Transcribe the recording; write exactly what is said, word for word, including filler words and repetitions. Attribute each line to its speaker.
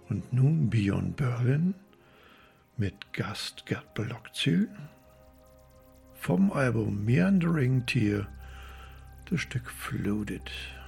Speaker 1: Und nun Beyond Berlin mit Gast Gert Blokzijl vom Album Meandering Tear, das Stück Flooded.